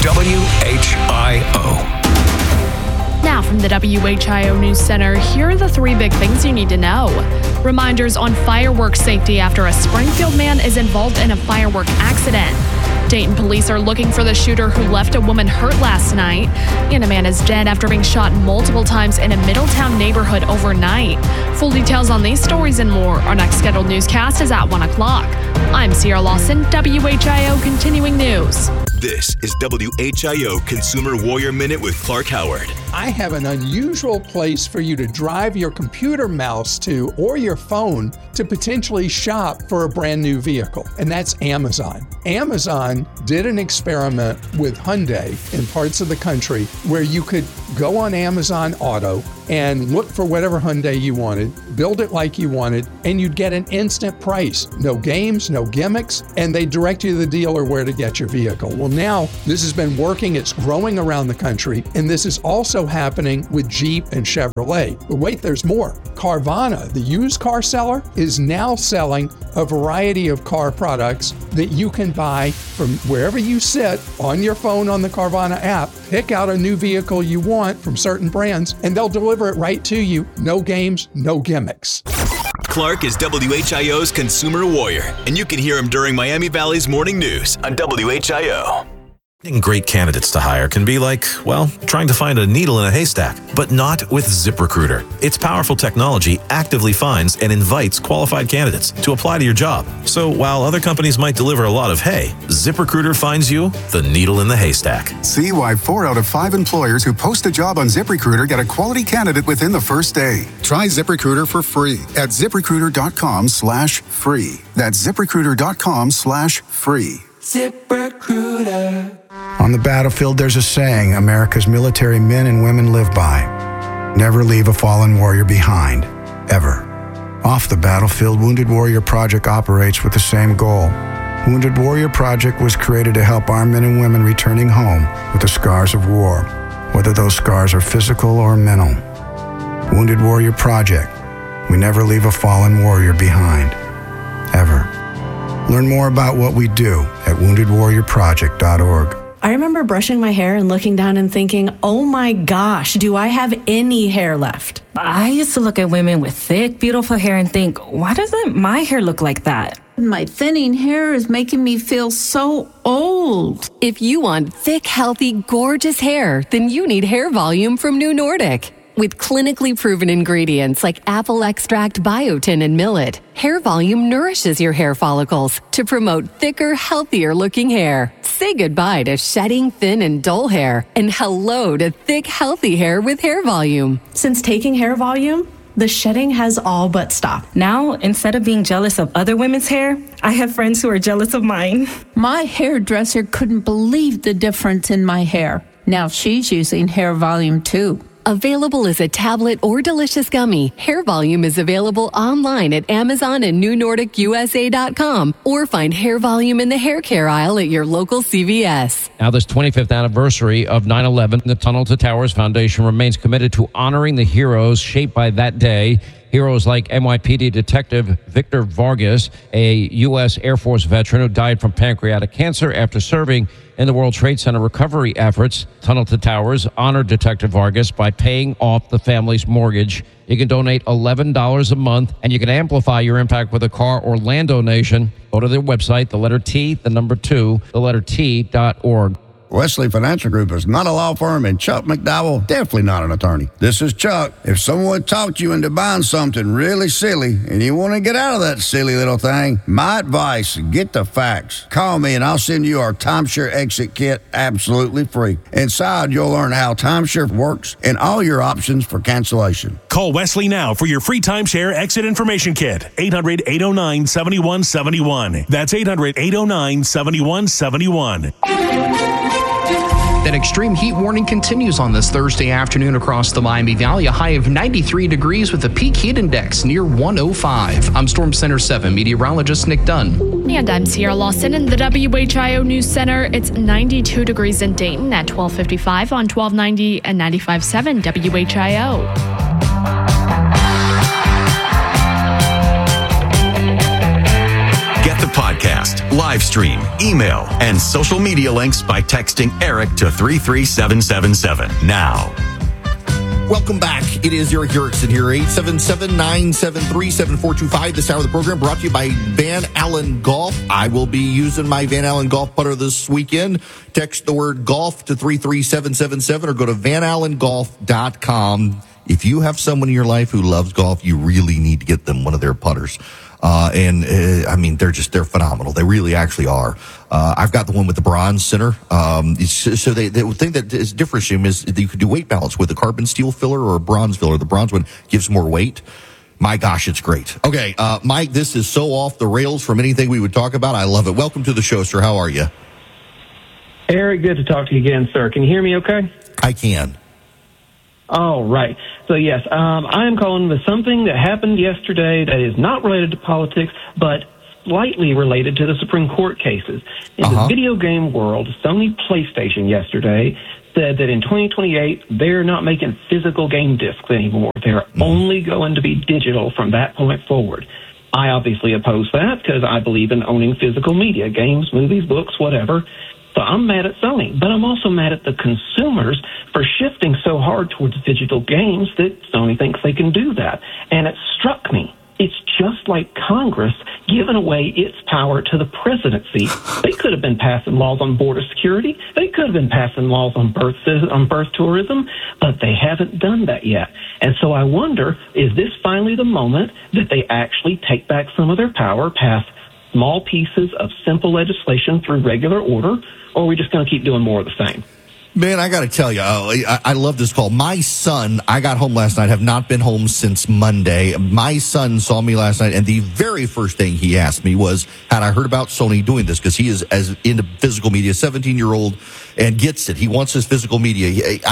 WHIO. Now from the WHIO News Center, here are the 3 big things you need to know. Reminders on fireworks safety after a Springfield man is involved in a firework accident. Dayton police are looking for the shooter who left a woman hurt last night. And a man is dead after being shot multiple times in a Middletown neighborhood overnight. Full details on these stories and more. Our next scheduled newscast is at 1 o'clock. I'm Sierra Lawson, WHIO Continuing News. This is WHIO Consumer Warrior Minute with Clark Howard. I have an unusual place for you to drive your computer mouse to or your phone to potentially shop for a brand new vehicle, and that's Amazon. Amazon did an experiment with Hyundai in parts of the country where you could go on Amazon Auto and look for whatever Hyundai you wanted, build it like you wanted, and you'd get an instant price. No games, no gimmicks, and they direct you to the dealer where to get your vehicle. Well, now this has been working, it's growing around the country, and this is also happening with Jeep and Chevrolet. But wait, there's more. Carvana, the used car seller, is now selling a variety of car products that you can buy from wherever you sit on your phone on the Carvana app. Pick out a new vehicle you want from certain brands, and they'll deliver it right to you. No games, no gimmicks. Clark is WHIO's Consumer Warrior, and you can hear him during Miami Valley's Morning News on WHIO. Finding great candidates to hire can be like, well, trying to find a needle in a haystack, but not with ZipRecruiter. Its powerful technology actively finds and invites qualified candidates to apply to your job. So while other companies might deliver a lot of hay, ZipRecruiter finds you the needle in the haystack. See why 4 out of 5 employers who post a job on ZipRecruiter get a quality candidate within the first day. Try ZipRecruiter for free at ZipRecruiter.com/free. That's ZipRecruiter.com/free. ZipRecruiter. On the battlefield, there's a saying America's military men and women live by. Never leave a fallen warrior behind, ever. Off the battlefield, Wounded Warrior Project operates with the same goal. Wounded Warrior Project was created to help our men and women returning home with the scars of war, whether those scars are physical or mental. Wounded Warrior Project. We never leave a fallen warrior behind, ever. Learn more about what we do at woundedwarriorproject.org. I remember brushing my hair and looking down and thinking, oh my gosh, do I have any hair left? I used to look at women with thick, beautiful hair and think, why doesn't my hair look like that? My thinning hair is making me feel so old. If you want thick, healthy, gorgeous hair, then you need Hair Volume from New Nordic. With clinically proven ingredients like apple extract, biotin, and millet, Hair Volume nourishes your hair follicles to promote thicker, healthier looking hair. Say goodbye to shedding, thin, and dull hair, and hello to thick, healthy hair with Hair Volume. Since taking Hair Volume, the shedding has all but stopped. Now, instead of being jealous of other women's hair, I have friends who are jealous of mine. My hairdresser couldn't believe the difference in my hair. Now she's using Hair Volume too. Available as a tablet or delicious gummy, Hair Volume is available online at Amazon and NewNordicUSA.com, or find Hair Volume in the hair care aisle at your local CVS. Now, this 25th anniversary of 9/11, the Tunnel to Towers Foundation remains committed to honoring the heroes shaped by that day. Heroes like NYPD Detective Victor Vargas, a U.S. Air Force veteran who died from pancreatic cancer after serving in the World Trade Center recovery efforts. Tunnel to Towers honored Detective Vargas by paying off the family's mortgage. You can donate $11 a month, and you can amplify your impact with a car or land donation. Go to their website, the letter T, the number 2, the letter T.org. Wesley Financial Group is not a law firm, and Chuck McDowell definitely not an attorney. This is Chuck. If someone talked you into buying something really silly and you want to get out of that silly little thing, my advice, get the facts. Call me and I'll send you our timeshare exit kit absolutely free. Inside, you'll learn how timeshare works and all your options for cancellation. Call Wesley now for your free timeshare exit information kit. 800-809-7171. That's 800-809-7171. That extreme heat warning continues on this Thursday afternoon across the Miami Valley. A high of 93 degrees with a peak heat index near 105. I'm Storm Center 7 meteorologist Nick Dunn. And I'm Sierra Lawson in the WHIO News Center. It's 92 degrees in Dayton at 12:55 on 1290 and 95.7 WHIO. Get the podcast, live stream, email, and social media links by texting Eric to 33777 now. Welcome back. It is Eric Erickson here, 877-973-7425. This hour of the program brought to you by Van Allen Golf. I will be using my Van Allen Golf putter this weekend. Text the word golf to 33777 or go to vanallengolf.com. If you have someone in your life who loves golf, you really need to get them one of their putters. I mean, they're phenomenal. They really actually are. I've got the one with the bronze center. So the thing that is different is that you could do weight balance with a carbon steel filler or a bronze filler. The bronze one gives more weight. My gosh, it's great. Okay, Mike, this is so off the rails from anything we would talk about. I love it. Welcome to the show, sir. How are you? Eric, good to talk to you again, sir. Can you hear me okay? I can. All right. So, yes, I am calling with something that happened yesterday that is not related to politics, but slightly related to the Supreme Court cases. In the video game world, Sony PlayStation yesterday said that in 2028, they're not making physical game discs anymore. They're only going to be digital from that point forward. I obviously oppose that because I believe in owning physical media, games, movies, books, whatever. So I'm mad at Sony, but I'm also mad at the consumers for shifting so hard towards digital games that Sony thinks they can do that. And it struck me. It's just like Congress giving away its power to the presidency. They could have been passing laws on border security. They could have been passing laws on birth tourism, but they haven't done that yet. And so I wonder, is this finally the moment that they actually take back some of their power, pass small pieces of simple legislation through regular order, or are we just going to keep doing more of the same? Man, I got to tell you, I love this call. My son, I got home last night, have not been home since Monday. My son saw me last night, and the very first thing he asked me was, had I heard about Sony doing this? Because he is as into physical media, 17-year-old, and gets it. He wants his physical media.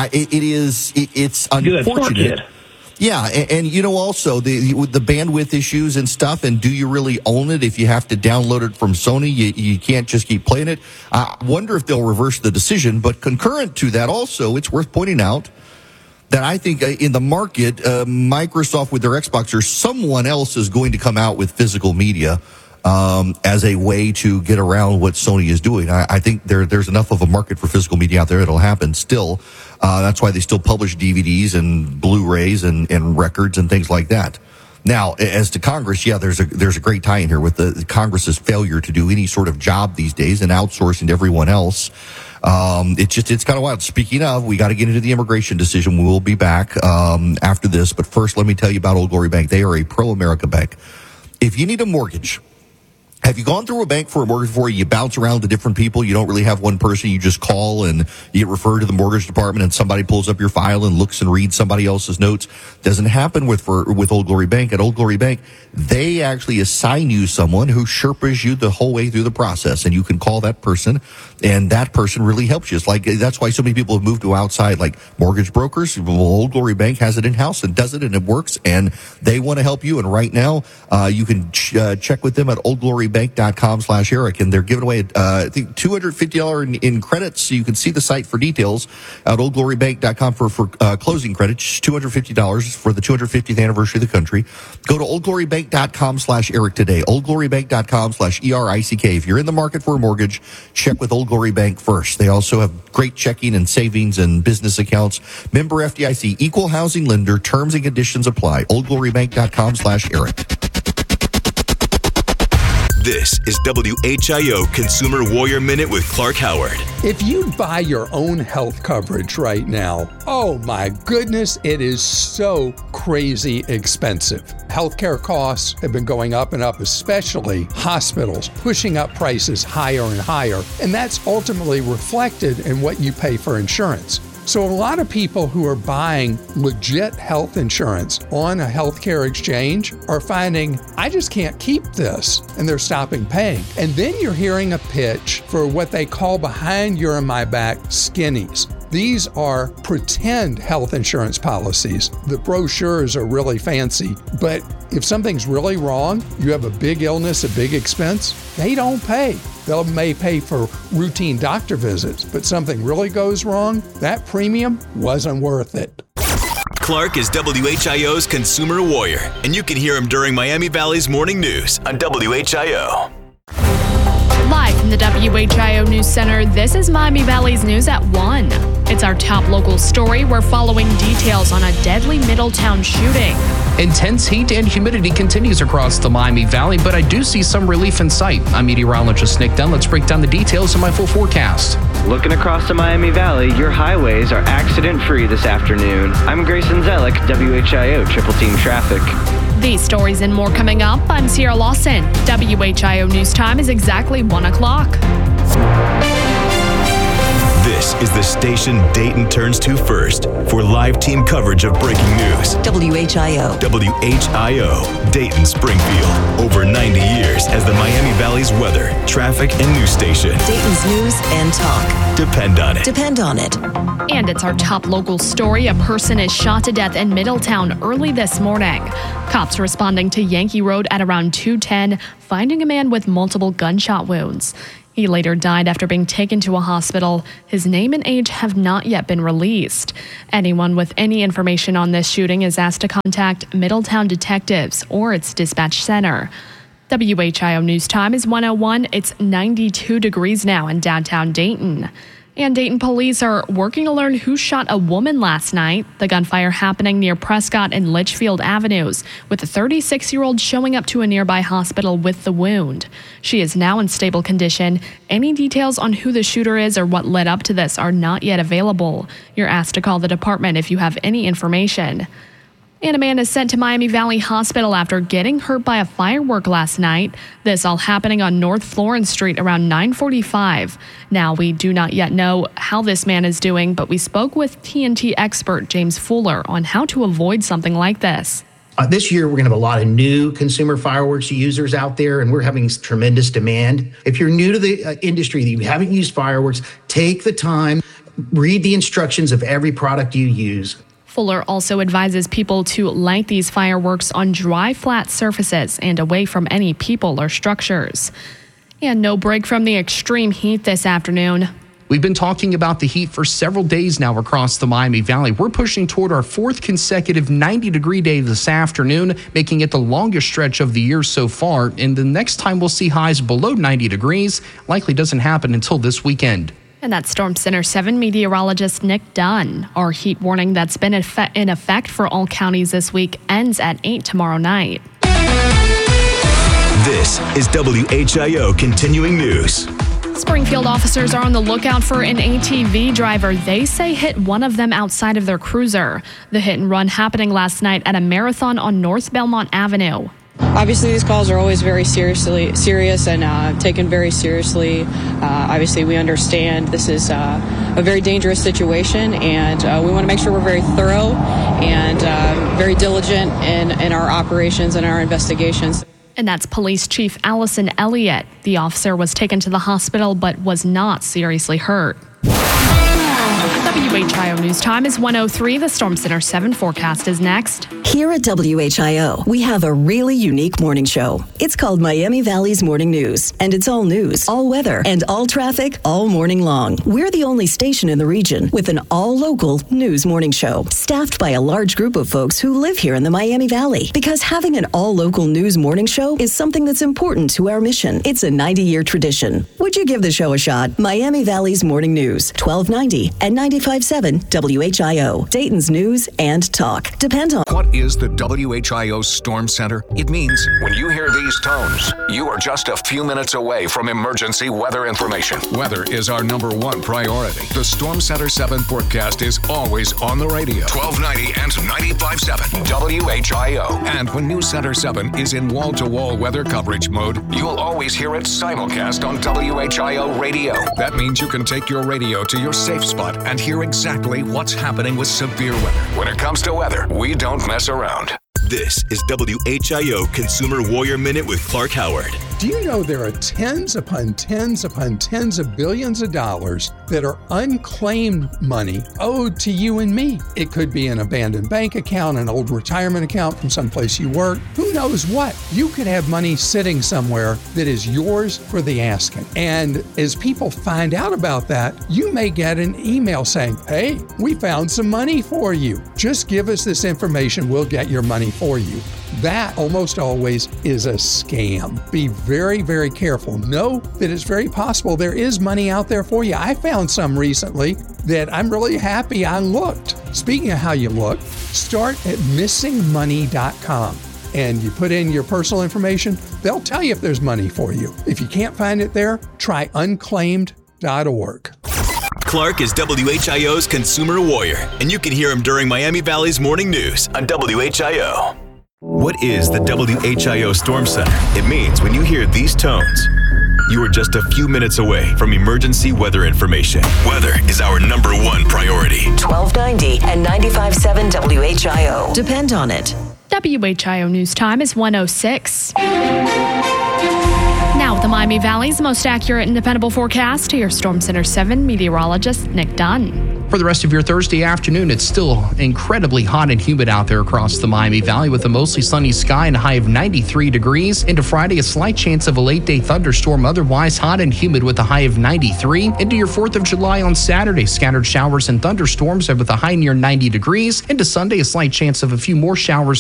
It's unfortunate. Good. Yeah, and you know, also the bandwidth issues and stuff, and do you really own it if you have to download it from Sony? You can't just keep playing it. I wonder if they'll reverse the decision, but concurrent to that also, it's worth pointing out that I think in the market, Microsoft with their Xbox or someone else is going to come out with physical media as a way to get around what Sony is doing. I think there's enough of a market for physical media out there. It'll happen still. That's why they still publish DVDs and Blu-rays and records and things like that. Now, as to Congress, yeah, there's a great tie in here with the Congress's failure to do any sort of job these days and outsourcing to everyone else. It's kind of wild. Speaking of, we got to get into the immigration decision. We will be back after this. But first, let me tell you about Old Glory Bank. They are a pro-America bank. If you need a mortgage, have you gone through a bank for a mortgage before? You bounce around to different people. You don't really have one person. You just call and you get referred to the mortgage department and somebody pulls up your file and looks and reads somebody else's notes. Doesn't happen with Old Glory Bank. At Old Glory Bank, they actually assign you someone who Sherpas you the whole way through the process. And you can call that person and that person really helps you. It's like, that's why so many people have moved to outside, like mortgage brokers. Well, Old Glory Bank has it in-house and does it and it works and they want to help you. And right now, you can check with them at oldglorybank.com/Eric, and they're giving away, I think, $250 in credits. So you can see the site for details at oldglorybank.com for closing credits, $250 for the 250th anniversary of the country. Go to oldglorybank.com/Eric today, oldglorybank.com/ERICK. If you're in the market for a mortgage, check with Old Glory Bank first. They also have great checking and savings and business accounts. Member FDIC, equal housing lender, terms and conditions apply. oldglorybank.com/Eric. This is WHIO Consumer Warrior Minute with Clark Howard. If you buy your own health coverage right now, oh my goodness, it is so crazy expensive. Healthcare costs have been going up and up, especially hospitals, pushing up prices higher and higher. And that's ultimately reflected in what you pay for insurance. So a lot of people who are buying legit health insurance on a healthcare exchange are finding, I just can't keep this, and they're stopping paying. And then you're hearing a pitch for what they call behind your and my back skinnies. These are pretend health insurance policies. The brochures are really fancy, but if something's really wrong, you have a big illness, a big expense, they don't pay. They may pay for routine doctor visits, but something really goes wrong, that premium wasn't worth it. Clark is WHIO's Consumer Warrior, and you can hear him during Miami Valley's Morning News on WHIO. Live from the WHIO News Center, this is Miami Valley's News at 1. It's our top local story. We're following details on a deadly Middletown shooting. Intense heat and humidity continues across the Miami Valley, but I do see some relief in sight. I'm meteorologist Nick Dunn. Let's break down the details in my full forecast. Looking across the Miami Valley, your highways are accident-free this afternoon. I'm Grayson Zellick, WHIO Triple Team Traffic. These stories and more coming up. I'm Sierra Lawson. WHIO News Time is exactly 1 o'clock. This is the station Dayton turns to first for live team coverage of breaking news. WHIO. WHIO, Dayton Springfield. Over 90 years as the Miami Valley's weather, traffic, and news station. Dayton's news and talk. Depend on it. Depend on it. And it's our top local story. A person is shot to death in Middletown early this morning. Cops responding to Yankee Road at around 2:10, finding a man with multiple gunshot wounds. He later died after being taken to a hospital. His name and age have not yet been released. Anyone with any information on this shooting is asked to contact Middletown detectives or its dispatch center. WHIO News Time is 1:01. It's 92 degrees now in downtown Dayton. And Dayton police are working to learn who shot a woman last night. The gunfire happening near Prescott and Litchfield Avenues, with a 36-year-old showing up to a nearby hospital with the wound. She is now in stable condition. Any details on who the shooter is or what led up to this are not yet available. You're asked to call the department if you have any information. And a man is sent to Miami Valley Hospital after getting hurt by a firework last night. This all happening on North Florence Street around 9:45. Now, we do not yet know how this man is doing, but we spoke with TNT expert James Fuller on how to avoid something like this. This year, we're going to have a lot of new consumer fireworks users out there, and we're having tremendous demand. If you're new to the industry, you haven't used fireworks, take the time, read the instructions of every product you use. Fuller also advises people to light these fireworks on dry, flat surfaces and away from any people or structures. And no break from the extreme heat this afternoon. We've been talking about the heat for several days now across the Miami Valley. We're pushing toward our fourth consecutive 90-degree day this afternoon, making it the longest stretch of the year so far. And the next time we'll see highs below 90 degrees likely doesn't happen until this weekend. And that's Storm Center 7 meteorologist Nick Dunn. Our heat warning that's been in effect for all counties this week ends at 8 tomorrow night. This is WHIO Continuing News. Springfield officers are on the lookout for an ATV driver they say hit one of them outside of their cruiser. The hit and run happening last night at a marathon on North Belmont Avenue. Obviously, these calls are always very serious and taken very seriously. Obviously, we understand this is a very dangerous situation, and we want to make sure we're very thorough and very diligent in our operations and our investigations. And that's Police Chief Allison Elliott. The officer was taken to the hospital but was not seriously hurt. WHIO News Time is 1:03. The Storm Center 7 forecast is next. Here at WHIO, we have a really unique morning show. It's called Miami Valley's Morning News, and it's all news, all weather, and all traffic all morning long. We're the only station in the region with an all-local news morning show, staffed by a large group of folks who live here in the Miami Valley. Because having an all-local news morning show is something that's important to our mission. It's a 90-year tradition. Would you give the show a shot? Miami Valley's Morning News, 1290 and 95.7 WHIO, Dayton's news and talk. Depend on. What is the WHIO Storm Center? It means when you hear these tones, you are just a few minutes away from emergency weather information. Weather is our #1 priority. The Storm Center 7 forecast is always on the radio. 1290 and 95.7 WHIO. And when News Center 7 is in wall-to-wall weather coverage mode, you'll always hear it simulcast on WHIO radio. That means you can take your radio to your safe spot and hear exactly what's happening with severe weather. When it comes to weather, we don't mess around. This is WHIO Consumer Warrior Minute with Clark Howard. Do you know there are tens upon tens upon tens of billions of dollars that are unclaimed money owed to you and me? It could be an abandoned bank account, an old retirement account from someplace you work. Who knows what? You could have money sitting somewhere that is yours for the asking. And as people find out about that, you may get an email saying, hey, we found some money for you. Just give us this information, we'll get your money for you. That almost always is a scam. Be very, very careful. Know that it's very possible there is money out there for you. I found some recently that I'm really happy I looked. Speaking of how you look, start at missingmoney.com. And you put in your personal information, they'll tell you if there's money for you. If you can't find it there, try unclaimed.org. Clark is WHIO's Consumer Warrior, and you can hear him during Miami Valley's Morning News on WHIO. What is the WHIO Storm Center? It means when you hear these tones, you are just a few minutes away from emergency weather information. Weather is our number one priority. 1290 and 95.7 WHIO. Depend on it. WHIO News Time is 1:06. Now, the Miami Valley's most accurate and dependable forecast. Here's Storm Center 7 meteorologist Nick Dunn. For the rest of your Thursday afternoon, it's still incredibly hot and humid out there across the Miami Valley with a mostly sunny sky and a high of 93 degrees. Into Friday, a slight chance of a late-day thunderstorm, otherwise hot and humid with a high of 93. Into your 4th of July on Saturday, scattered showers and thunderstorms with a high near 90 degrees. Into Sunday, a slight chance of a few more showers